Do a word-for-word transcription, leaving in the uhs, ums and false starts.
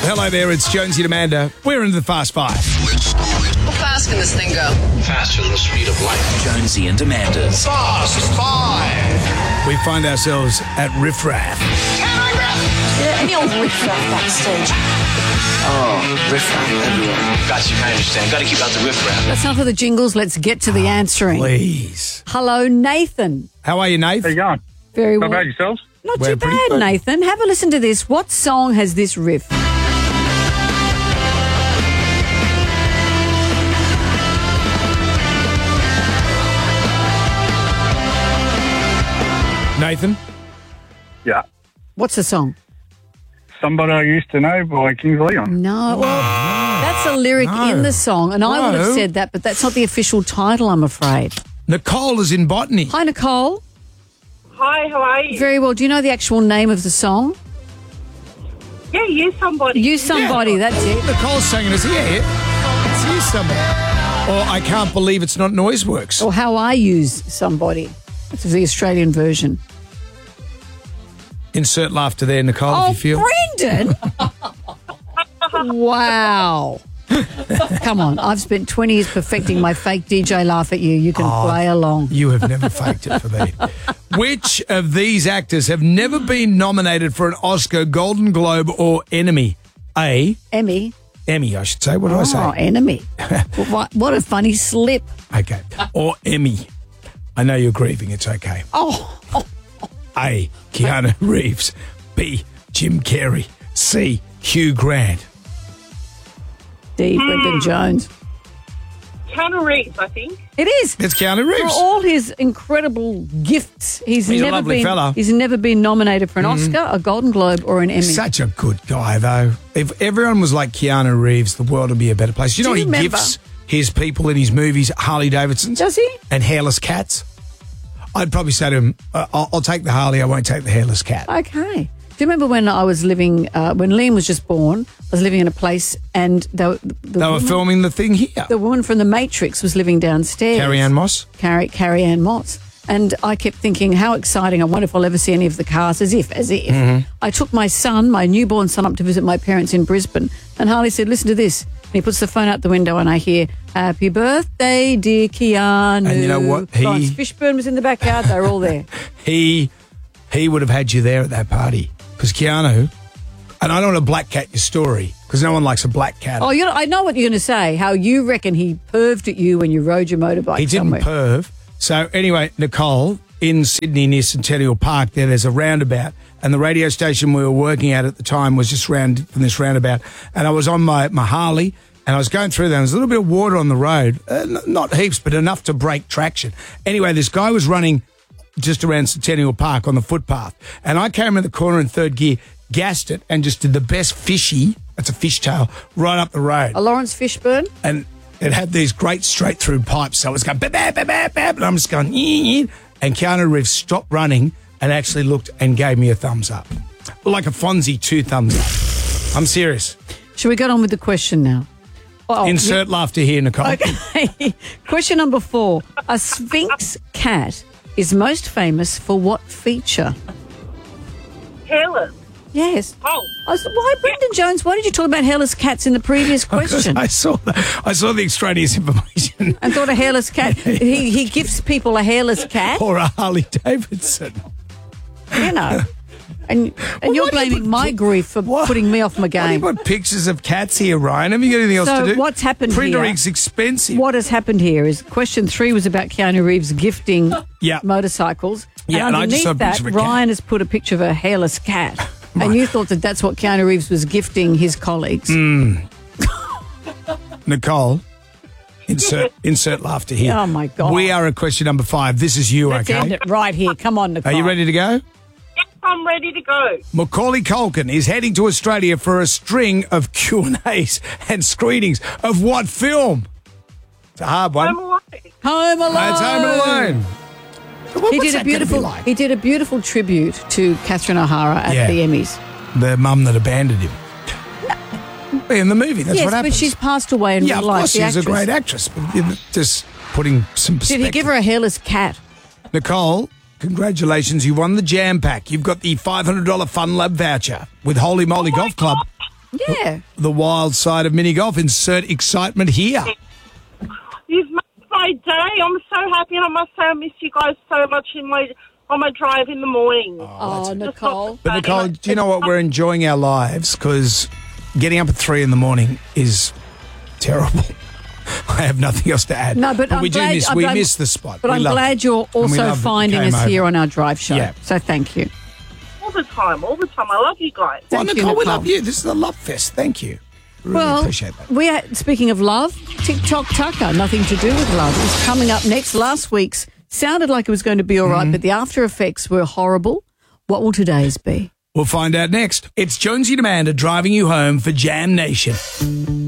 hello there. It's Jonesy and Amanda. We're into the Fast Five. How fast can this thing go? Faster than the speed of light. Jonesy and Amanda's Fast Five. We find ourselves at Riff Raff. Yeah, any old riff-raff backstage. Oh, riff-raff everywhere. Got you, I understand. Got to keep out the riff-raff. That's enough of the jingles. Let's get to the answering. Please. Hello, Nathan. How are you, Nath? How you going? Very Not well. bad yourselves? Not We're too pretty bad, good. Nathan. Have a listen to this. What song has this riff? Nathan? Yeah. What's the song? Somebody I Used to Know by Kings Leon. No, well, that's a lyric No. in the song, and I would have No. said that, but that's not the official title, I'm afraid. Nicole is in botany. Hi, Nicole. Hi, how are you? Very well. Do you know the actual name of the song? Yeah, you somebody. You Somebody, that's it. Nicole's singing us, yeah, it's you somebody. Or I Can't Believe It's Not Noiseworks. Or How I Use Somebody. That's the Australian version. Insert laughter there, Nicole, Oh, if you feel. Brendan! Wow. Come on, I've spent twenty years perfecting my fake D J laugh at you. You can Oh, play along. You have never faked it for me. Which of these actors have never been nominated for an Oscar, Golden Globe, or Emmy? A. Emmy. Emmy, I should say. What did I Oh, say? enemy. what, what a funny slip. Okay. Or Emmy. I know you're grieving. It's okay. Oh, A. Keanu Reeves. B. Jim Carrey. C. Hugh Grant. D. Brendan Jones. Keanu Reeves, I think. It is. It's Keanu For Reeves. all his incredible gifts, he's, He's a never lovely been. fella. He's never been nominated for an Oscar, a Golden Globe, or an Emmy. Such a good guy, though. If everyone was like Keanu Reeves, the world would be a better place. You Do know you he remember- gifts his people in his movies Harley Davidsons Does he? and hairless cats. I'd probably say to him, uh, I'll, I'll take the Harley, I won't take the hairless cat. Okay. Do you remember when I was living, uh, when Liam was just born, I was living in a place and they were, the, They were woman, filming the thing here. the woman from The Matrix was living downstairs. Carrie Ann Moss. Carrie, Carrie Ann Moss. And I kept thinking, how exciting. I wonder if I'll ever see any of the cars, as if, as if. Mm-hmm. I took my son, my newborn son, up to visit my parents in Brisbane. And Harley said, listen to this. And he puts the phone out the window and I hear, happy birthday, dear Keanu. And you know what? He- Lawrence Fishburne was in the backyard. They were all there. He he would have had you there at that party. Because Keanu, and I don't want to black cat your story, because no one likes a black cat. Oh, you know, I know what you're going to say, how you reckon he perved at you when you rode your motorbike He didn't somewhere. perv. So anyway, Nicole, in Sydney near Centennial Park, there, there's a roundabout, and the radio station we were working at at the time was just round from this roundabout, and I was on my, my Harley, and I was going through there, and there was a little bit of water on the road, uh, n- not heaps, but enough to break traction. Anyway, this guy was running just around Centennial Park on the footpath, and I came in the corner in third gear, gassed it, and just did the best fishy, that's a fishtail, right up the road. A Lawrence Fishburne? And it had these great straight through pipes, so it was going bap, bap, bap, bap, bap, and I'm just going, ee, ee. And Keanu Reeves stopped running and actually looked and gave me a thumbs up. Like a Fonzie, two thumbs up. I'm serious. Should we get on with the question now? Oh, Insert laughter here, Nicole. Okay. Question number four. A Sphinx cat is most famous for what feature? Hairless. Yes. Oh. I said, why, Brendan Jones, why did you talk about hairless cats in the previous question? I saw the, I saw the extraneous information. And thought a hairless cat, he, he gives people a hairless cat, Or a Harley Davidson. you know. And and you're why do you blaming put- my grief for What? putting me off my Why do you game. put pictures of cats here, Ryan? Have you got anything else So to do? what's happened here- Printering's expensive. What has happened here is question three was about Keanu Reeves gifting Yeah. motorcycles. Yeah, and and I just underneath saw a that, picture of a cat. Ryan has put a picture of a hairless cat. And you thought that that's what Keanu Reeves was gifting his colleagues. Mm. Nicole, insert insert laughter here. Oh, my God. We are at question number five. This is you, Let's okay? end it right here. Come on, Nicole. Are you ready to go? Yes, I'm ready to go. Macaulay Culkin is heading to Australia for a string of Q and A's and screenings of what film? It's a hard one. I'm alone. Home Alone. It's Home Alone. What- He what's did a that gonna be beautiful. like? He did a beautiful tribute to Catherine O'Hara at Yeah. the Emmys. The mum that abandoned him. In the movie, that's yes, what happens. but she's passed away in yeah, real of life. course, the she's a actress. great actress. But you know, just putting some Did perspective. he give her a hairless cat? Nicole, congratulations. You won the Jam Pack. You've got the five hundred dollars Fun Lab voucher with Holy Moly Oh my Golf Club. God. Yeah. the wild side of mini golf. Insert excitement here. You've made my day. I'm so happy, and I must say I miss you guys so much in my on my drive in the morning. Oh, Nicole. But Nicole, do you know what? We're enjoying our lives because getting up at three in the morning is terrible. I have nothing else to add. No, but, I'm we glad, do miss I'm, we I'm- miss the spot. But We I'm love glad it. you're And we also love that you finding came us over. here on our drive show. Yeah. So thank you. All the time, all the time. I love you guys. Well, Thank you, Nicole, we Nicole. love you. This is a love fest. Thank you. Really Well, appreciate that. we are, speaking of love, TikTok Tucker, nothing to do with love, is coming up next. Last week's sounded like it was going to be all right, Mm-hmm. but the after effects were horrible. What will today's be? We'll find out next. It's Jonesy and Amanda driving you home for Jam Nation.